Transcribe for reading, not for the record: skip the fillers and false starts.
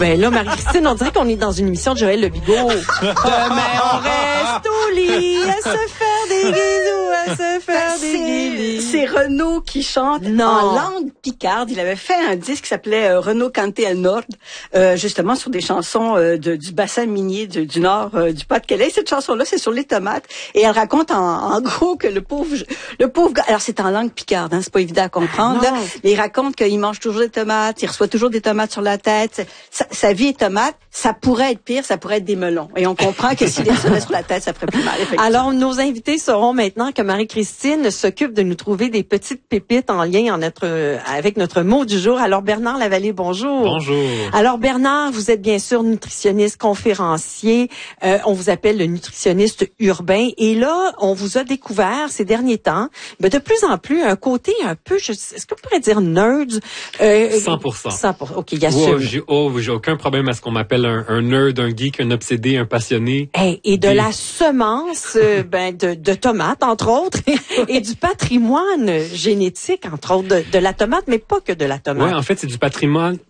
Ben là, Marie-Christine, on dirait qu'on est dans une émission de Joël Le Bigot. Mais on reste au lit à se faire des guilous, à se faire des guilous. C'est Renaud qui chante en langue picarde. Il avait fait un disque qui s'appelait Renaud Canté al Nord, justement sur des chansons du bassin minier du nord du Pas-de-Calais. Cette chanson-là, c'est sur les tomates. Et elle raconte en gros que le pauvre gars, alors c'est en langue picarde, hein, c'est pas évident à comprendre, là, mais il raconte qu'il mange toujours des tomates, il reçoit toujours des tomates sur la tête. Sa vie est tomate. Ça pourrait être pire, ça pourrait être des melons. Et on comprend que s'il les recevait sur la tête, ça ferait plus mal. Alors, nos invités sauront maintenant que Marie-Christine s'occupe de nous trouver des petites pépites en lien avec notre mot du jour. Alors, Bernard Lavallée, bonjour. Bonjour. Alors, Bernard, vous êtes bien sûr nutritionniste, conférencier. On vous appelle le nutritionniste urbain. Et là, on vous a découvert ces derniers temps, de plus en plus, un côté un peu, est-ce qu'on pourrait dire nerd? 100%. 100%. OK, il assume. J'ai aucun problème à ce qu'on m'appelle un nerd, un geek, un obsédé, un passionné. Et de la semence de tomates, entre autres, et du patrimoine génétique, entre autres, de la tomate, mais pas que de la tomate. Ouais, en fait, c'est du patrimoine